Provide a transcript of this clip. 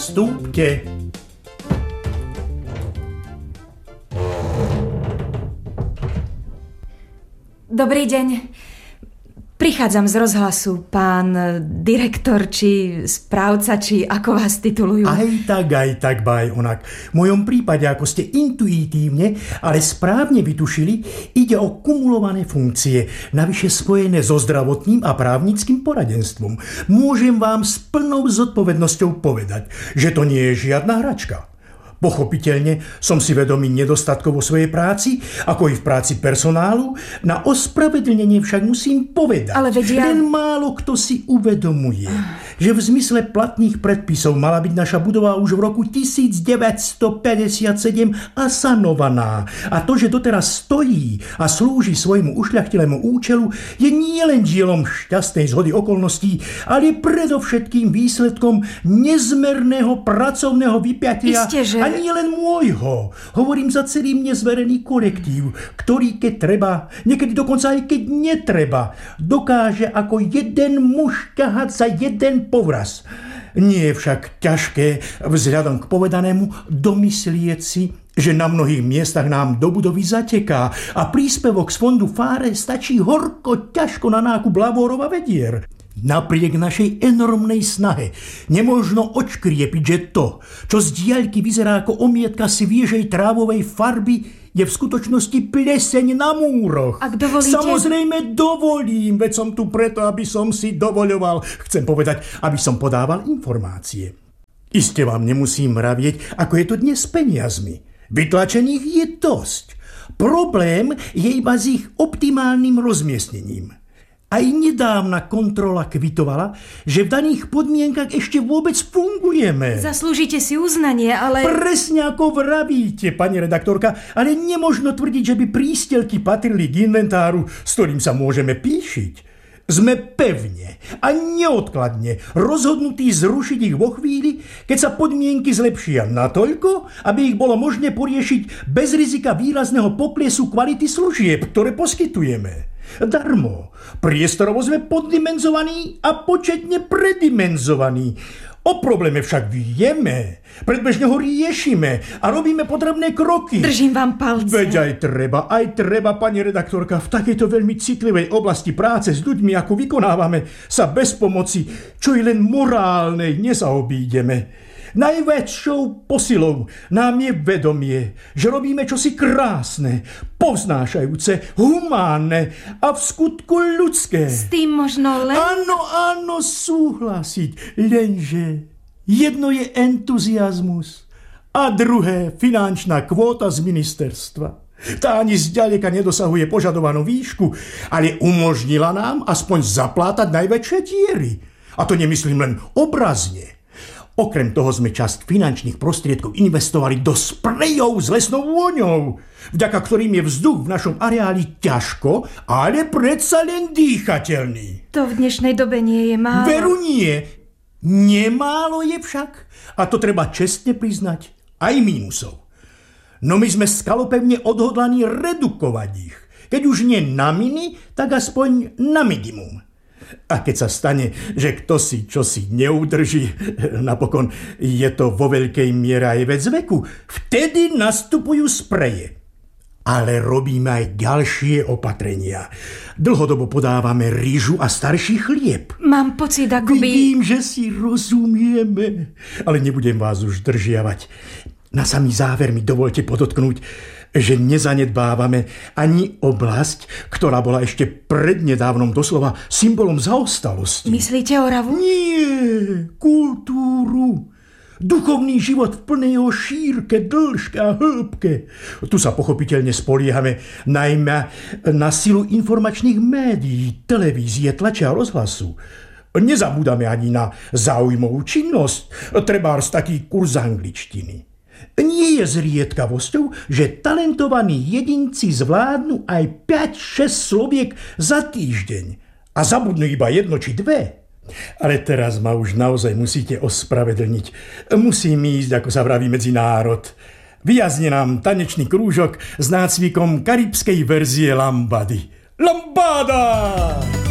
vstúpte. Dobrý deň. Prichádzam z rozhlasu, pán direktor, či správca, či ako vás titulujú. Aj tak, baj onak. V mojom prípade, ako ste intuitívne, ale správne vytušili, ide o kumulované funkcie, navyše spojené so zdravotným a právnickým poradenstvom. Môžem vám s plnou zodpovednosťou povedať, že to nie je žiadna hračka. Pochopiteľne som si vedomý nedostatkov vo svojej práci, ako i v práci personálu. Na ospravedlnenie však musím povedať, ale len málo kto si uvedomuje, že v zmysle platných predpisov mala byť naša budova už v roku 1957 asanovaná. A to, že doteraz stojí a slúži svojmu ušľachtilému účelu, je nielen dielom šťastnej zhody okolností, ale predovšetkým výsledkom nezmerného pracovného vypätia. Isteže. A nie len môjho. Hovorím za celý mne zverený kolektív, ktorý keď treba, niekedy dokonca aj keď netreba, dokáže ako jeden muž ťahať za jeden povraz. Nie je však ťažké vzhľadom k povedanému domyslieť si, že na mnohých miestach nám do budovy zateká a príspevok z fondu Fáre stačí horko ťažko na nákup lavorov a vedier. Napriek našej enormnej snahe nemožno odškriepiť, že to, čo z diaľky vyzerá ako omietka sviežej trávovej farby, je v skutočnosti pleseň na múroch. Ak dovolíte... Samozrejme dovolím, veď som tu preto, aby som si dovoľoval. Chcem povedať, aby som podával informácie. Iste vám nemusím mravieť, ako je to dnes s peniazmi. Vytlačených je dosť. Problém je iba s ich optimálnym rozmiestnením. Aj nedávna kontrola kvitovala, že v daných podmienkach ešte vôbec fungujeme. Zaslúžite si uznanie, ale... Presne ako vravíte, pani redaktorka, ale nemožno tvrdiť, že by prístelky patrili k inventáru, s ktorým sa môžeme píšiť. Sme pevne a neodkladne rozhodnutí zrušiť ich vo chvíli, keď sa podmienky zlepšia natoľko, aby ich bolo možné poriešiť bez rizika výrazného poklesu kvality služieb, ktoré poskytujeme. Darmo. Priestorovo sme poddimenzovaní a početne predimenzovaní. O probléme však vieme. Predbežne ho riešime a robíme potrebné kroky. Držím vám palce. Veď aj treba, pani redaktorka, v takejto veľmi citlivej oblasti práce s ľuďmi, ako vykonávame, sa bez pomoci, čo i len morálnej, nezaobídeme. Najväčšou posilou nám je vedomie, že robíme čosi krásne, povznášajúce, humánne a v skutku ľudské. S tým možno len... Áno, súhlasiť, lenže jedno je entuziazmus a druhé finančná kvóta z ministerstva. Tá ani zďaleka nedosahuje požadovanú výšku, ale umožnila nám aspoň zaplátať najväčšie diery. A to nemyslím len obrazne. Okrem toho sme časť finančných prostriedkov investovali do sprejov s lesnou vôňou, vďaka ktorým je vzduch v našom areáli ťažko, ale predsa len dýchateľný. To v dnešnej dobe nie je málo. Veru nie. Nemálo je však. A to treba čestne priznať aj mínusov. No my sme skalopevne odhodlaní redukovať ich. Keď už nie na mini, tak aspoň na minimum. A keď sa stane, že kto si čosi neudrží, napokon je to vo veľkej miere aj vec veku, vtedy nastupujú spreje. Ale robíme aj ďalšie opatrenia. Dlhodobo podávame rýžu a starší chlieb. Mám pocit, akoby... Vidím, že si rozumieme, ale nebudem vás už držiavať. Na samý záver mi dovolte podotknúť, že nezanedbávame ani oblasť, ktorá bola ešte prednedávnom doslova symbolom zaostalosti. Myslíte Oravu? Nie, kultúru. Duchovný život v plnej jeho šírke, dĺžke a hĺbke. Tu sa pochopiteľne spoliehame najmä na silu informačných médií, televízie, tlače a rozhlasu. Nezabúdame ani na záujmovú činnosť, trebárs taký kurz angličtiny. Nie je zriedkavosťou, že talentovaní jedinci zvládnu aj 5-6 sloviek za týždeň a zabudnú iba jedno či dve. Ale teraz ma už naozaj musíte ospravedlniť. Musím ísť, ako sa vraví, medzi národ. Vyjazne nám tanečný krúžok s nácvikom karibskej verzie lambady. Lambada!